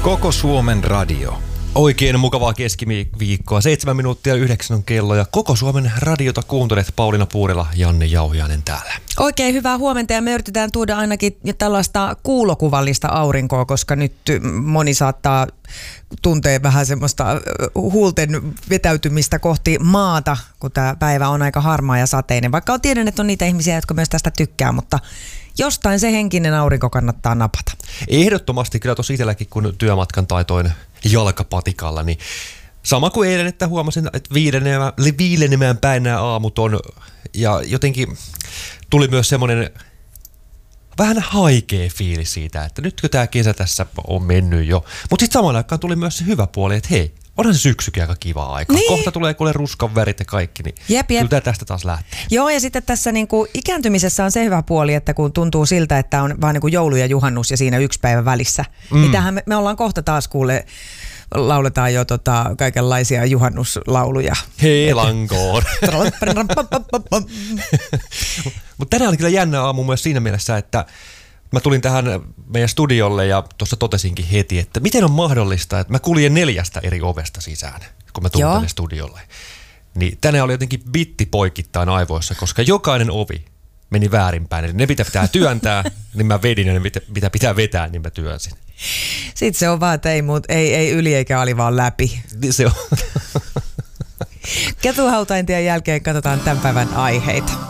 Koko Suomen radio. Oikein mukavaa keskiviikkoa. 7 minuuttia 9 on kello ja Koko Suomen radiota kuuntelet. Pauliina Puurila, Janne Jauhiainen täällä. Oikein hyvää huomenta ja me yritetään tuoda ainakin tällaista kuulokuvallista aurinkoa, koska nyt moni saattaa tuntea vähän semmoista huulten vetäytymistä kohti maata, kun tämä päivä on aika harmaa ja sateinen. Vaikka tiedän, että on niitä ihmisiä, jotka myös tästä tykkää, mutta jostain se henkinen aurinko kannattaa napata. Ehdottomasti kyllä tosi itselläkin, kun työmatkan taitoin jalkapatikalla, niin sama kuin eilen, että huomasin, että viilenemään päin nämä aamut on. Ja jotenkin tuli myös semmoinen vähän haikea fiilis siitä, että nytkö tämä kesä tässä on mennyt jo. Mutta sitten samaan aikaan tuli myös se hyvä puoli, että hei, onhan se syksykin aika kivaa aikaa. Niin. Kohta tulee kuule ruskan värit ja kaikki, niin jep. Kyllä tästä taas lähtee. Joo, ja sitten tässä niinku ikääntymisessä on se hyvä puoli, että kun tuntuu siltä, että on vaan niinku joulu ja juhannus ja siinä yksi päivä välissä, niin tähän me ollaan kohta taas kuule, lauletaan jo kaikenlaisia juhannuslauluja. Hei lankoon. Mutta tänään oli kyllä jännä aamu myös siinä mielessä, että mä tulin tähän meidän studiolle ja tuossa totesinkin heti, että miten on mahdollista, että mä kuljen 4 eri ovesta sisään, kun mä tulin tänne studiolle. Niin tänään oli jotenkin bitti poikittain aivoissa, koska jokainen ovi meni väärinpäin. Eli ne pitää työntää, niin mä vedin, ja ne mitä pitää vetää, niin mä työnsin. Sitten se on vaan, että ei yli eikä ali, vaan läpi. Niin se on. Ketuhautaintien jälkeen katsotaan tämän päivän aiheita.